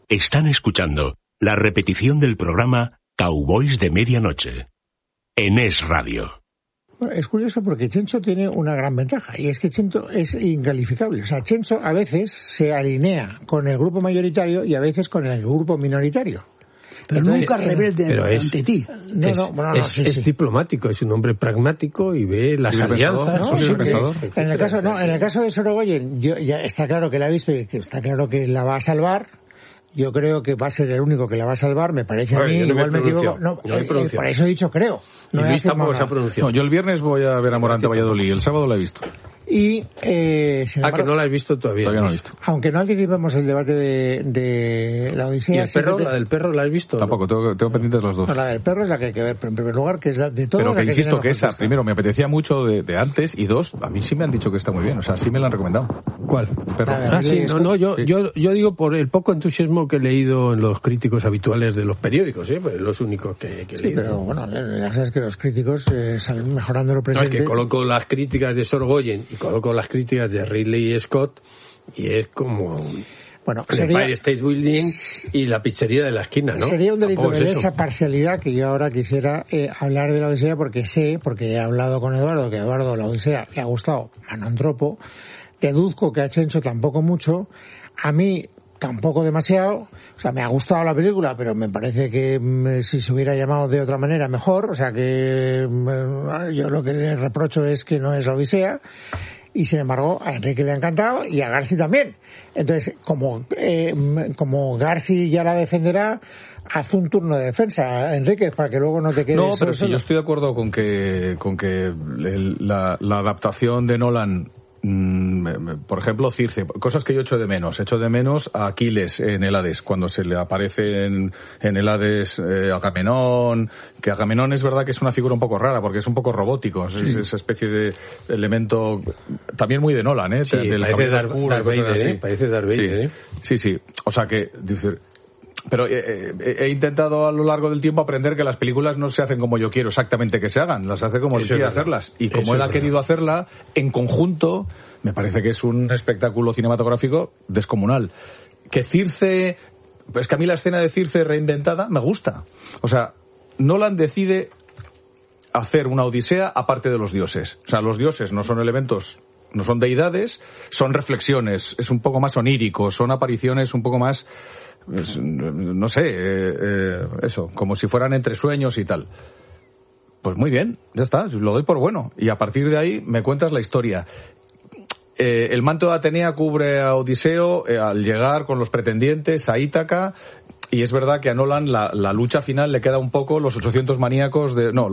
Están escuchando la repetición del programa Cowboys de Medianoche en Es Radio. Bueno, es curioso porque Chencho tiene una gran ventaja y es que Chencho es incalificable. O sea, Chencho a veces se alinea con el grupo mayoritario y a veces con el grupo minoritario. Pero entonces, nunca rebelde ante ti. Es diplomático, es un hombre pragmático y ve las alianzas. En el caso de Sorogoyen, ya está claro que la ha visto y que está claro que la va a salvar. Yo creo que va a ser el único que la va a salvar, me parece a mí, igual me equivoco. Por eso he dicho creo. No Luis tampoco se ha pronunciado. No, yo el viernes voy a ver a Morante Valladolid, el sábado la he visto. Y, sin embargo, que no la has visto todavía. Todavía no la he visto. Aunque no anticipemos el debate de la Odisea. ¿Y el perro? ¿La del perro la has visto? Tampoco, tengo pendientes los dos. No, la del perro es la que hay que ver, pero en primer lugar, que es la de todo. Pero que insisto que esa, primero, me apetecía mucho de antes, y dos, a mí sí me han dicho que está muy bien, o sea, sí me la han recomendado. ¿Cuál? Perro. Yo digo por el poco entusiasmo que he leído en los críticos habituales de los periódicos, pues los únicos que he leído. Pero bueno, ya sabes que los críticos salen mejorando lo presente. No, es que coloco las críticas de Sorogoyen y coloco las críticas de Ridley Scott y es como el Empire State Building y la pizzería de la esquina, ¿no? Sería un delito de esa parcialidad que yo ahora quisiera hablar de la Odisea porque he hablado con Eduardo, que a Eduardo la Odisea le ha gustado Manantropo, deduzco que a Chencho tampoco mucho, a mí tampoco demasiado, o sea, me ha gustado la película, pero me parece que si se hubiera llamado de otra manera mejor, o sea que yo lo que le reprocho es que no es la Odisea. Y sin embargo a Enrique le ha encantado y a Garci también. Entonces, como Garci ya la defenderá, haz un turno de defensa, Enrique, para que luego no te quedes. No, pero sí, yo estoy de acuerdo con que la adaptación de Nolan, por ejemplo, Circe, cosas que yo echo de menos. Echo de menos a Aquiles en el Hades, cuando se le aparece en el Hades Agamenón, que Agamenón es verdad que es una figura un poco rara, porque es un poco robótico, es esa especie de elemento también muy de Nolan, Sí, parece Darth Vader, parece Darth Vader, Sí, o sea que, decir, pero he intentado a lo largo del tiempo aprender que las películas no se hacen como yo quiero exactamente que se hagan, las hace como él quiere hacerlas. Y como él ha querido hacerla, en conjunto, me parece que es un espectáculo cinematográfico descomunal. Que Circe, es que a mí la escena de Circe reinventada me gusta. O sea, Nolan decide hacer una Odisea aparte de los dioses. O sea, los dioses no son elementos, no son deidades, son reflexiones, es un poco más onírico, son apariciones un poco más, no sé, eso, como si fueran entre sueños y tal. Pues muy bien, ya está, lo doy por bueno. Y a partir de ahí me cuentas la historia. El manto de Atenea cubre a Odiseo al llegar con los pretendientes a Ítaca. Y es verdad que a Nolan la lucha final le queda un poco los 88 maníacos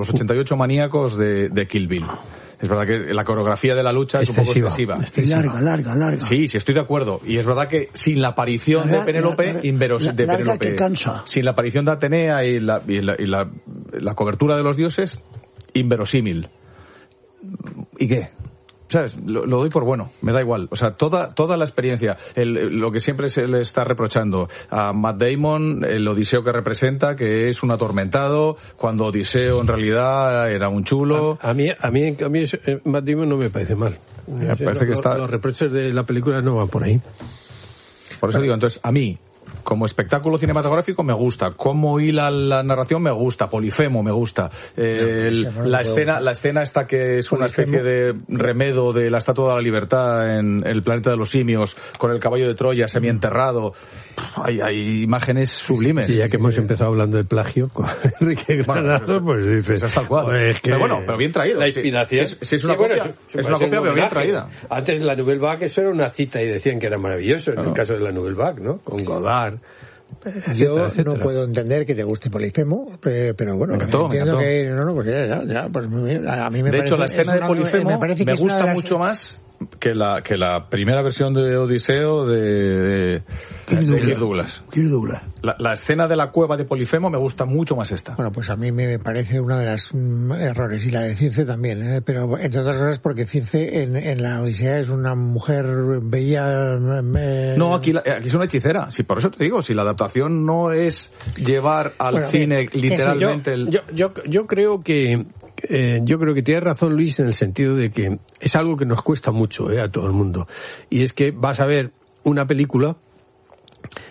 de Kill Bill. Es verdad que la coreografía de la lucha es un poco excesiva. Larga. Sí, estoy de acuerdo. Y es verdad que sin la aparición de Penélope, sin la aparición de Atenea y la cobertura de los dioses, inverosímil. ¿Y qué? ¿Sabes? Lo doy por bueno, me da igual. O sea, toda la experiencia, lo que siempre se le está reprochando a Matt Damon, el Odiseo que representa, que es un atormentado, cuando Odiseo en realidad era un chulo. A mí Matt Damon no me parece mal. Me parece que los reproches de la película no van por ahí. Por eso digo, entonces, a mí, como espectáculo cinematográfico me gusta, cómo hila la narración me gusta, Polifemo me gusta, la escena esta que es una especie de remedo de la Estatua de la Libertad en el planeta de los simios, con el caballo de Troya semienterrado, hay imágenes sublimes. Sí, ya que hemos empezado hablando de plagio con Enrique Granados, pues dices, es tal cual. Pues pero bueno, pero bien traído. La inspiración. Si es una copia, es una copia, pero bien traída. Antes la Nouvelle Vague eso era una cita y decían que era maravilloso, en el caso de la Nouvelle Vague, ¿no? Con Godard. Yo no puedo entender que te guste Polifemo, pero bueno, me encantó. Que, pues ya, pues muy bien. A mí me de parece, hecho, la escena de Polifemo me gusta mucho más que la primera versión de Odiseo de Kirk Douglas. La escena de la cueva de Polifemo me gusta mucho más esta. Bueno, pues a mí me parece una de las errores, y la de Circe también, pero entre otras cosas porque Circe en la Odisea es una mujer bella. No, aquí es una hechicera. Sí, por eso te digo, si la adaptación no es llevar al cine literalmente yo creo que tiene razón Luis en el sentido de que es algo que nos cuesta mucho a todo el mundo, y es que vas a ver una película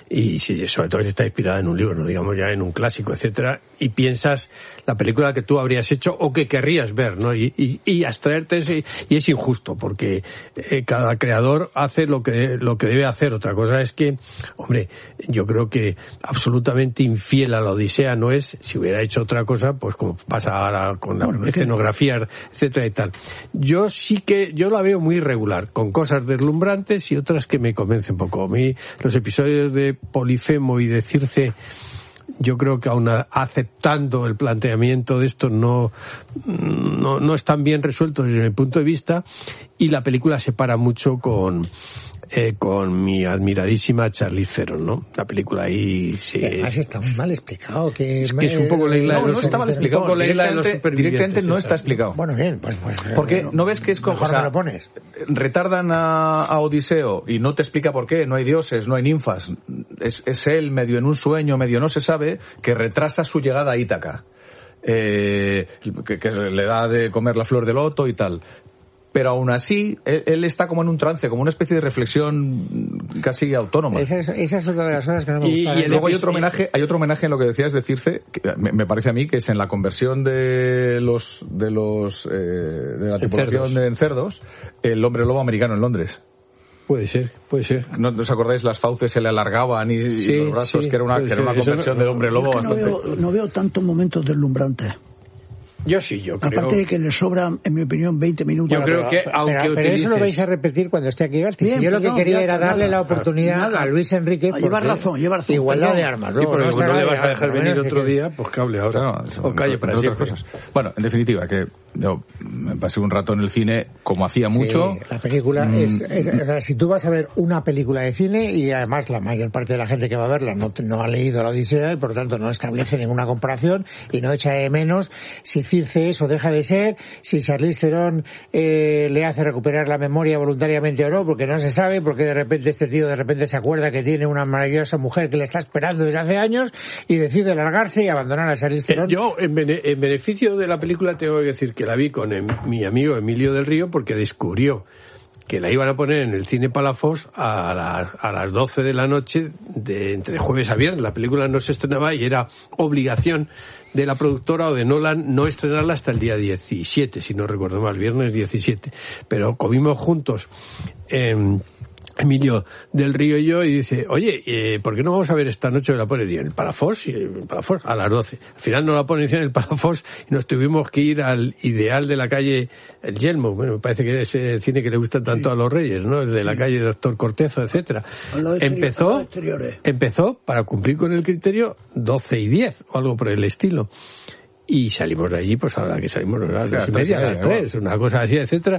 y sobre todo si está inspirada en un libro, no digamos ya en un clásico, etcétera, y piensas la película que tú habrías hecho o que querrías ver, ¿no? Y abstraerte y es injusto, porque cada creador hace lo que debe hacer. Otra cosa es que, hombre, yo creo que absolutamente infiel a la Odisea no es. Si hubiera hecho otra cosa, pues como pasa ahora con la escenografía, etcétera y tal. Yo la veo muy irregular, con cosas deslumbrantes y otras que me convencen poco. A mí los episodios de Polifemo y de Circe, yo creo que aún aceptando el planteamiento de esto no están bien resueltos desde mi punto de vista, y la película se para mucho con mi admiradísima Charlize Theron, ¿no? La película ahí además está muy mal explicado, que es un poco la isla de los... No está mal explicado, directamente no está explicado. Bueno, bien, pues porque no ves que es como... Mejor me lo pones. Retardan a Odiseo y no te explica por qué, no hay dioses, no hay ninfas, es él medio en un sueño, medio no se sabe, que retrasa su llegada a Ítaca, que le da de comer la flor de loto y tal. Pero aún así, él está como en un trance, como una especie de reflexión casi autónoma. Esa es otra de las cosas que no me gusta. Y luego hay otro homenaje en lo que decías de Circe, que me parece a mí que es en la conversión de la tripulación en cerdos, el hombre lobo americano en Londres. Puede ser. ¿No os acordáis? Las fauces se le alargaban y los brazos, que era una conversión del hombre lobo bastante... No veo tantos momentos deslumbrantes. Yo creo... Aparte de que le sobran, en mi opinión, 20 minutos. Yo creo que, aunque pero eso lo vais a repetir cuando esté aquí García. Bien, yo lo que quería era darle la oportunidad a Luis Enrique. Lleva razón. Igualdad de armas. ¿no? Porque no le vas a dejar venir otro día, pues que hable ahora. O calle para otras cosas. Bueno, en definitiva, que yo me pasé un rato en el cine, como hacía mucho. La película si tú vas a ver una película de cine, y además la mayor parte de la gente que va a verla no ha leído la Odisea, y por lo tanto no establece ninguna comparación, y no echa de menos si Circe es o deja de ser, si Charlize Theron le hace recuperar la memoria voluntariamente o no, porque no se sabe, porque de repente este tío se acuerda que tiene una maravillosa mujer que le está esperando desde hace años y decide largarse y abandonar a Charlize Theron. Yo, en beneficio de la película, tengo que decir que la vi con mi amigo Emilio del Río, porque descubrió que la iban a poner en el Cine Palafox a las 12 de la noche, entre jueves a viernes. La película no se estrenaba y era obligación de la productora o de Nolan no estrenarla hasta el día 17, si no recuerdo mal, viernes 17. Pero comimos juntos Emilio del Río y yo, y dice, oye, ¿por qué no vamos a ver esta noche? La pone en el Palafox, a las 12. Al final no la ponen en el Palafox y nos tuvimos que ir al Ideal de la calle El Yelmo. Bueno, me parece que es ese cine que le gusta tanto a los Reyes, ¿no? El de la calle Doctor Cortezo, etcétera. Empezó, para cumplir con el criterio, 12:10 o algo por el estilo. Y salimos de allí, pues a la que salimos a las 2:30, a las 3, una cosa así, etcétera.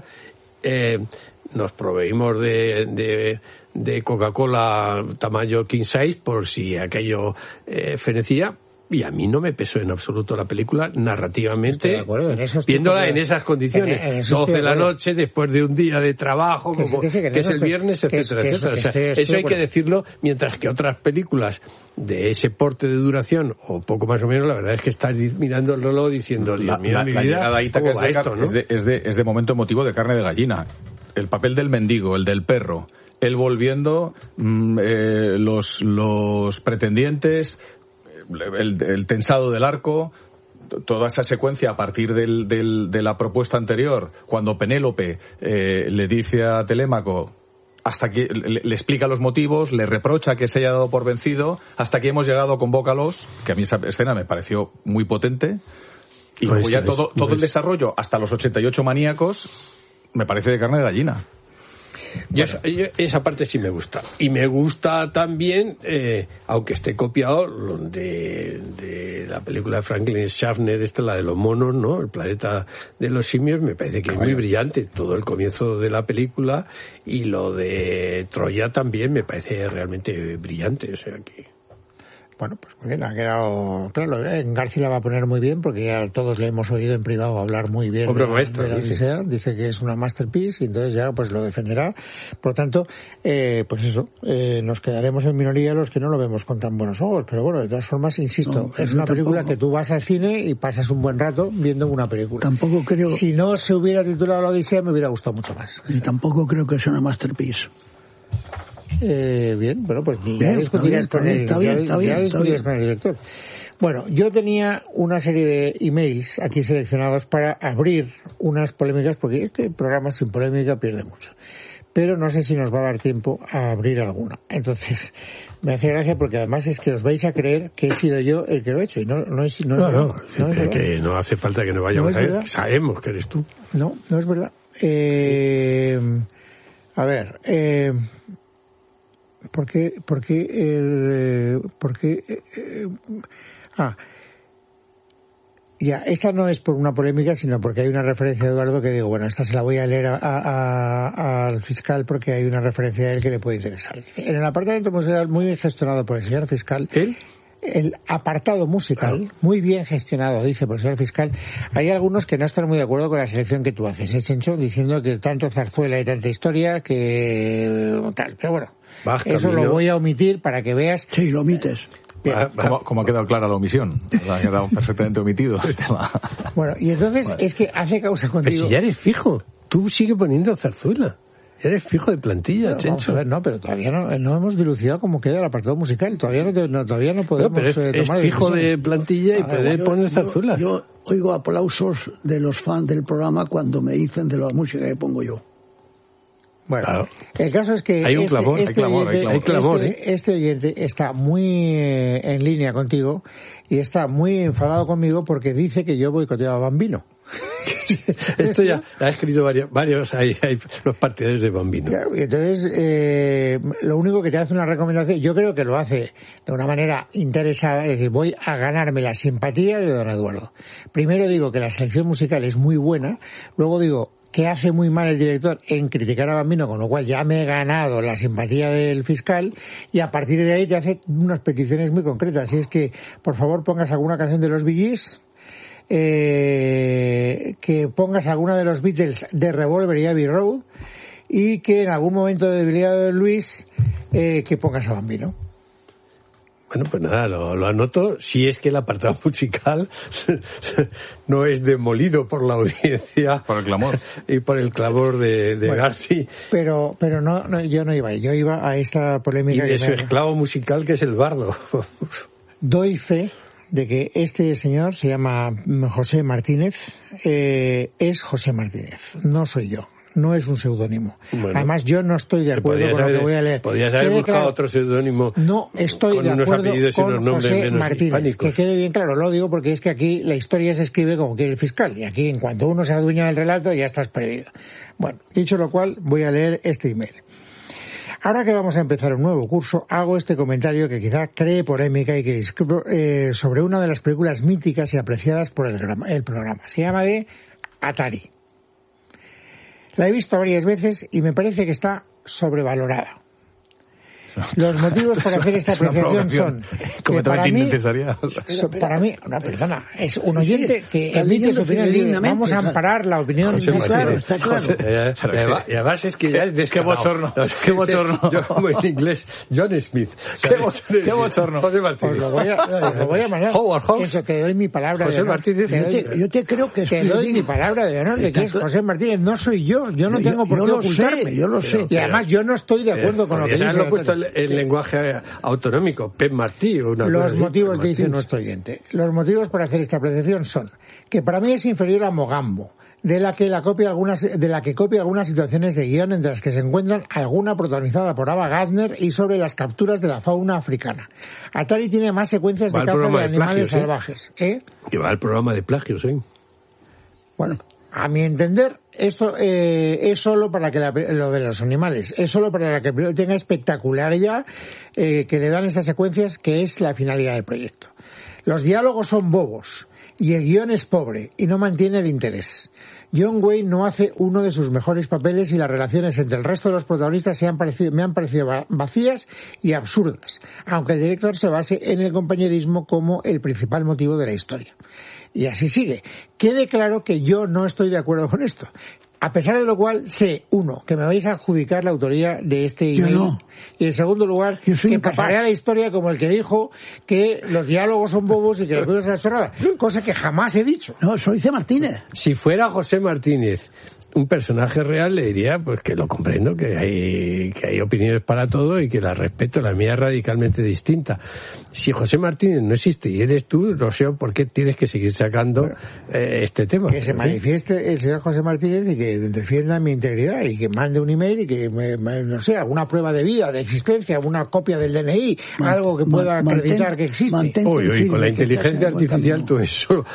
Nos proveímos de Coca-Cola tamaño king size por si aquello fenecía, y a mí no me pesó en absoluto la película narrativamente, viéndola en esas condiciones, 12 de la noche, después de un día de trabajo, que es el viernes, etcétera, etcétera. O sea, eso hay que decirlo, mientras que otras películas de ese porte de duración, o poco más o menos, la verdad es que estás mirando el reloj diciendo, Dios mío, mi vida, ¿cómo va esto, no? Es de momento emotivo de carne de gallina. El papel del mendigo, el del perro, él volviendo, los pretendientes, el tensado del arco, toda esa secuencia a partir de la propuesta anterior, cuando Penélope le dice a Telémaco, hasta que le explica los motivos, le reprocha que se haya dado por vencido, hasta aquí hemos llegado, convócalos, que a mí esa escena me pareció muy potente, y luego ya todo el desarrollo hasta los 88 maníacos me parece de carne de gallina. Esa parte sí me gusta. Y me gusta también, aunque esté copiado, de la película de Franklin Schaffner, la de los monos, ¿no? El planeta de los simios, me parece que es muy brillante. Todo el comienzo de la película, y lo de Troya también me parece realmente brillante. O sea que... Bueno, pues muy bien, ha quedado claro. García la va a poner muy bien, porque ya todos le hemos oído en privado hablar muy bien de la Odisea. Dice que es una masterpiece, y entonces ya pues lo defenderá. Por lo tanto, pues eso, nos quedaremos en minoría los que no lo vemos con tan buenos ojos. Pero bueno, de todas formas, insisto, es una película que tú vas al cine y pasas un buen rato viendo una película. Tampoco creo... Si no se hubiera titulado La Odisea, me hubiera gustado mucho más. Y tampoco creo que sea una masterpiece. Bien, bueno, pues ya discutirás con el director. Bueno, yo tenía una serie de emails aquí seleccionados para abrir unas polémicas, porque este programa sin polémica pierde mucho. Pero no sé si nos va a dar tiempo a abrir alguna. Entonces, me hace gracia porque además es que os vais a creer que he sido yo el que lo he hecho. Y no es que no hace falta que nos vayamos a ver. Sabemos que eres tú. No es verdad. A ver, ¿por qué ya, esta no es por una polémica, sino porque hay una referencia de Eduardo que digo, bueno, esta se la voy a leer al fiscal porque hay una referencia a él que le puede interesar. En el apartamento musical muy bien gestionado por el señor fiscal, el apartado musical, muy bien gestionado, dice por el señor fiscal, hay algunos que no están muy de acuerdo con la selección que tú haces, Chencho, diciendo que tanto zarzuela y tanta historia que tal, pero bueno, eso lo voy a omitir para que veas. Sí, lo omites. Como ha quedado clara la omisión. Ha quedado perfectamente omitido el tema. Bueno, y entonces es que hace causa contigo. Pero si ya eres fijo, tú sigue poniendo zarzuela. Eres fijo de plantilla, no, Chencho. Vamos a ver, pero todavía no hemos dilucidado cómo queda el apartado musical. Todavía no podemos pero es fijo de plantilla y puede poner zarzuelas. Yo oigo aplausos de los fans del programa cuando me dicen de la música que pongo yo. Bueno, claro. El caso es que hay un clamor, hay clamor. Este oyente está muy en línea contigo y está muy enfadado conmigo porque dice que yo boicoteo a Bambino. Esto ya ha escrito varios hay los partidarios de Bambino. Y entonces, lo único que te hace una recomendación, yo creo que lo hace de una manera interesada, es decir, voy a ganarme la simpatía de don Eduardo. Primero digo que la selección musical es muy buena, luego digo que hace muy mal el director en criticar a Bambino, con lo cual ya me he ganado la simpatía del fiscal, y a partir de ahí te hace unas peticiones muy concretas. Y es que, por favor, pongas alguna canción de los Bee Gees, que pongas alguna de los Beatles de Revolver y Abbey Road, y que en algún momento de debilidad de Luis, que pongas a Bambino. Bueno, pues nada, lo anoto. Si es que el apartado musical no es demolido por la audiencia. Por el clamor. Y por el clamor de Garci. Pero no, yo no iba ahí. Yo iba a esta polémica. Y de su esclavo musical, que es el bardo. Doy fe de que este señor se llama José Martínez. Es José Martínez. No soy yo. No es un seudónimo. Bueno, además, yo no estoy de acuerdo con lo que voy a leer. Podrías haber buscado otro seudónimo. No estoy de acuerdo con José Martínez. Que quede bien claro, lo digo porque es que aquí la historia se escribe como quiere el fiscal. Y aquí, en cuanto uno se adueña del relato, ya estás perdido. Bueno, dicho lo cual, voy a leer este email. Ahora que vamos a empezar un nuevo curso, hago este comentario que quizá cree polémica y que discrepo sobre una de las películas míticas y apreciadas por el programa. Se llama de Atari. La he visto varias veces y me parece que está sobrevalorada. Los motivos para hacer esta apreciación son completamente innecesaria. Para mí, no, perdona, es un oyente que emite su opinión libre. Vamos a amparar la opinión. Está claro. Y además es que ya es qué bochorno. Qué bochorno. Yo como en inglés, John Smith. Qué bochorno. José Martínez. Lo voy a mandar. Eso, te doy mi palabra. José Martínez. Yo te creo que te doy mi palabra de honor de que es José Martínez. No soy yo. Yo no tengo por qué ocultarme. Yo lo sé. Y además yo no estoy de acuerdo con lo que dice. El lenguaje autonómico, Pep Martí. Los motivos que dice nuestro oyente. Los motivos para hacer esta apreciación son que para mí es inferior a Mogambo, de la que copia algunas situaciones de guión entre las que se encuentran alguna protagonizada por Ava Gardner y sobre las capturas de la fauna africana. Atari tiene más secuencias de caza de animales salvajes. Que va el programa de plagios, Bueno, a mi entender, esto es solo para que lo de los animales, es solo para que tenga espectacularidad que le dan estas secuencias, que es la finalidad del proyecto. Los diálogos son bobos y el guión es pobre y no mantiene el interés. John Wayne no hace uno de sus mejores papeles y las relaciones entre el resto de los protagonistas me han parecido vacías y absurdas, aunque el director se base en el compañerismo como el principal motivo de la historia. Y así sigue. Quede claro que yo no estoy de acuerdo con esto. A pesar de lo cual, sé, uno, que me vais a adjudicar la autoría de este email. Yo no. Y en segundo lugar, que pasaré a la historia como el que dijo que los diálogos son bobos y que los videos son chorrada. Cosa que jamás he dicho. No, eso dice Martínez. Si fuera José Martínez un personaje real, le diría pues que lo comprendo, que hay opiniones para todo y que las respeto. La mía es radicalmente distinta. Si José Martínez no existe y eres tú, no sé por qué tienes que seguir sacando este tema. Que se manifieste el señor José Martínez y que defienda mi integridad y que mande un email y que no sé, alguna prueba de vida, de existencia, alguna copia del DNI, algo que pueda acreditar que existe. Uy, con la inteligencia artificial tú eso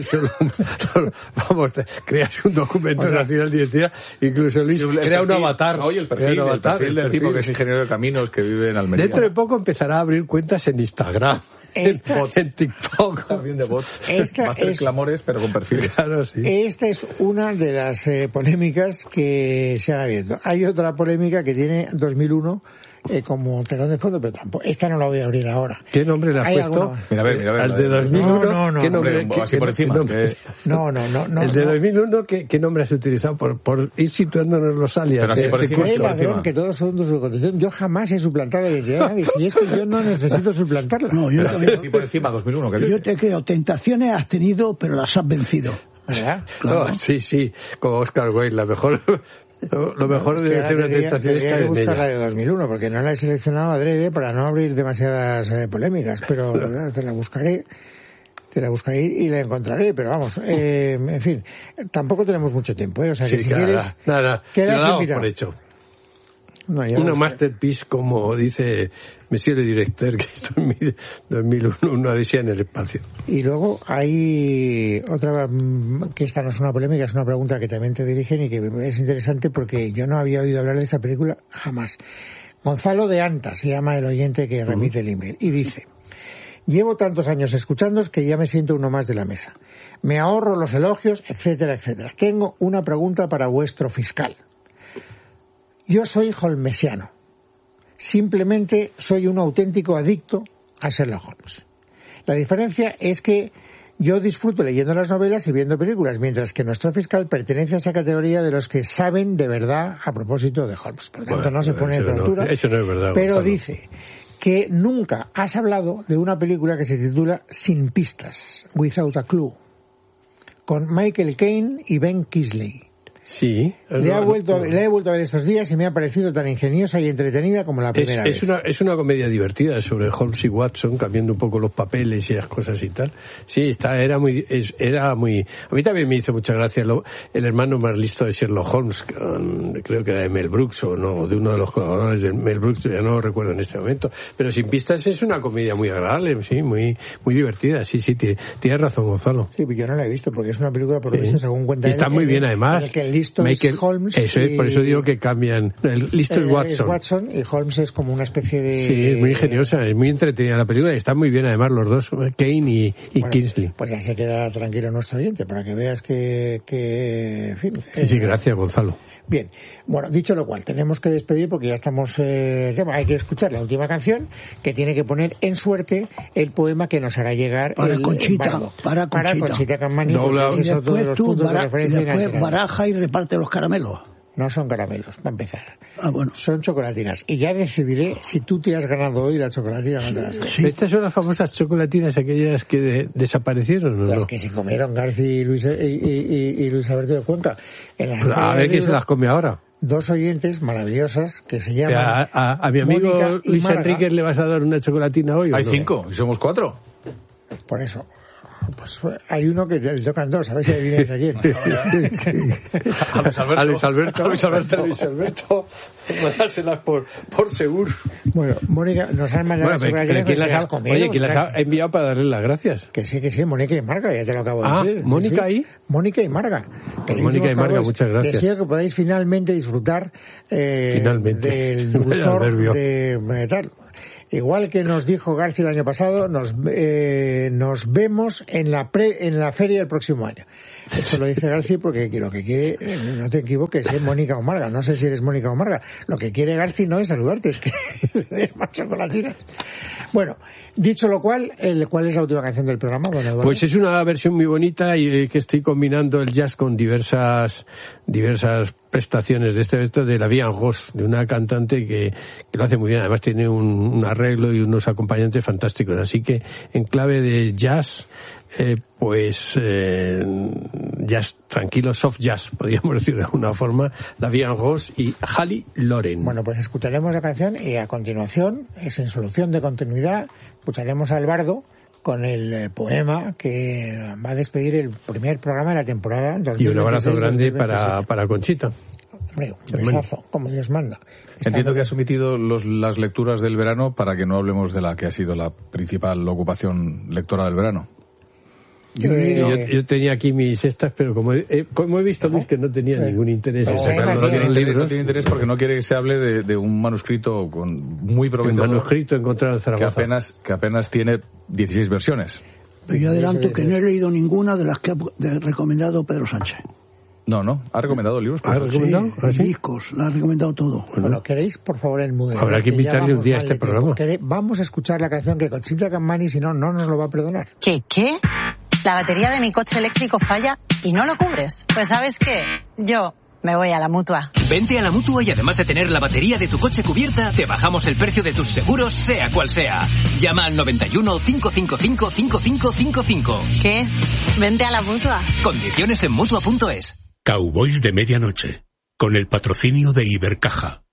vamos, creas un documento nacional de identidad, incluso Luis crea un avatar. Oye, el perfil del tipo que es ingeniero de caminos que vive en Almería. Dentro de poco empezará a abrir cuentas en Instagram. En TikTok. También de bots. Va a hacer clamores, pero con perfil. Claro, sí. Esta es una de las polémicas que se han abierto. Hay otra polémica que tiene 2001 como telón de fondo, pero tampoco. Esta no la voy a abrir ahora. ¿Qué nombre le has puesto? Mira, a ver. Al de 2001. No. ¿Qué nombre? Así por encima. No. El de 2001, ¿qué nombre has utilizado? Por ir situándonos los alias. Pero así por encima. Que todos son de su condición. Yo jamás he suplantado la identidad de nadie. Si es que yo no necesito suplantarla. No, yo así por encima, 2001. ¿Qué yo te creo, tentaciones has tenido, pero las has vencido. ¿Verdad? Claro. No, sí, como Oscar Wilde, la mejor. Lo mejor de hacer una tentación es caer en buscar ella. la de 2001, porque no la he seleccionado adrede para no abrir demasiadas polémicas, pero te la buscaré y la encontraré, pero vamos, en fin, tampoco tenemos mucho tiempo, o sea que si quieres... Nada, quedas lo por hecho. No, una masterpiece, como dice Monsieur le Directeur, que en 2001 una odisea en el espacio. Y luego hay otra, que esta no es una polémica, es una pregunta que también te dirigen y que es interesante porque yo no había oído hablar de esta película jamás. Gonzalo de Anta se llama el oyente que remite el email y dice: llevo tantos años escuchándoos que ya me siento uno más de la mesa. Me ahorro los elogios, etcétera, etcétera. Tengo una pregunta para vuestro fiscal. Yo soy holmesiano. Simplemente soy un auténtico adicto a Sherlock Holmes. La diferencia es que yo disfruto leyendo las novelas y viendo películas, mientras que nuestro fiscal pertenece a esa categoría de los que saben de verdad a propósito de Holmes. Por lo tanto, no se pone en altura. Eso no es verdad. Pero Gonzalo dice que nunca has hablado de una película que se titula Sin pistas, Without a Clue, con Michael Caine y Ben Kingsley. Sí. La he vuelto a ver estos días y me ha parecido tan ingeniosa y entretenida como la primera vez. Es una comedia divertida sobre Holmes y Watson, cambiando un poco los papeles y las cosas y tal. Sí, era muy... A mí también me hizo mucha gracia el hermano más listo de Sherlock Holmes, creo que era de Mel Brooks, o no, de uno de los colaboradores de Mel Brooks, ya no lo recuerdo en este momento. Pero Sin pistas es una comedia muy agradable, sí, muy divertida. Sí, tienes razón, Gonzalo. Sí, yo no la he visto porque es una película, por lo visto, según cuenta. Y está muy bien, además. Listo es Holmes. Eso es, por eso digo que cambian. El listo es Watson. Es Watson y Holmes es como una especie de... Sí, es muy ingeniosa, es muy entretenida la película y está muy bien además los dos, Kane y Kingsley. Pues ya se queda tranquilo nuestro oyente para que veas que en fin... Sí, gracias, Gonzalo. Bien, bueno, dicho lo cual, tenemos que despedir porque ya estamos... hay que escuchar la última canción que tiene que poner en suerte el poema que nos hará llegar para Conchita, para Conchita Campani. Y después tú baraja y reparte los caramelos. No son caramelos, para empezar. Ah, bueno. Son chocolatinas. Y ya decidiré si tú te has ganado hoy la chocolatina o no te la has ganado. Sí. Estas son las famosas chocolatinas, aquellas que desaparecieron, ¿no? Las que se comieron García y Luis Alberto de Cuenca. A ver quién se las come ahora. Dos oyentes maravillosas que se llaman... A mi amigo Luis Enrique le vas a dar una chocolatina hoy. Hay 5, y somos 4. Por eso. Pues hay uno que le tocan 2, a ver si adivináis a quién. A Luis Alberto, mandárselas por seguro. Bueno, Mónica, nos han mandado ¿quién las ha enviado para darle las gracias? Que sí, Mónica y Marga, ya te lo acabo de decir. ¿Mónica y? Mónica y Marga. Mónica y Marga, muchas gracias. Deseo que podáis finalmente disfrutar del dulzor de tal. Igual que nos dijo García el año pasado, nos vemos en la feria del próximo año. Eso lo dice García porque lo que quiere, no te equivoques, es Mónica o Marga. No sé si eres Mónica o Marga. Lo que quiere García no es saludarte, es que le des más chocolatinas. Bueno, dicho lo cual, ¿cuál es la última canción del programa? Bueno, pues es una versión muy bonita y que estoy combinando el jazz con diversas prestaciones de este evento de la Vie en Rose, de una cantante que lo hace muy bien. Además tiene un arreglo y unos acompañantes fantásticos. Así que en clave de jazz, pues jazz tranquilo, soft jazz, podríamos decir de alguna forma, La Vie en Rose y Hali Loren. Bueno, pues escucharemos la canción y a continuación, sin solución de continuidad, escucharemos al bardo con el poema que va a despedir el primer programa de la temporada 2026, y un abrazo grande para Conchita. Hombre, un besazo, como Dios manda. Entiendo que has omitido las lecturas del verano para que no hablemos de la que ha sido la principal ocupación lectora del verano. Yo tenía aquí mis estas, pero como he visto, Luis, que no tenía ningún interés en sacar no tiene interés porque no quiere que se hable de un manuscrito muy prometedor. Un manuscrito encontrado en Zaragoza. Que apenas tiene 16 versiones. Pero yo adelanto que no he leído ninguna de las que ha recomendado Pedro Sánchez. No, ha recomendado libros. ¿Ha recomendado? Sí, discos, la ha recomendado todo. Bueno, ¿queréis, por favor, el modelo? Habrá que invitarle un día a este programa. Vamos a escuchar la canción que Conchita Cammani, si no nos lo va a perdonar. ¿Qué? La batería de mi coche eléctrico falla y no lo cubres. Pues ¿sabes qué? Yo me voy a la Mutua. Vente a la Mutua y además de tener la batería de tu coche cubierta, te bajamos el precio de tus seguros, sea cual sea. Llama al 91 555 5555. ¿Qué? Vente a la Mutua. Condiciones en Mutua.es. Cowboys de Medianoche, con el patrocinio de Ibercaja.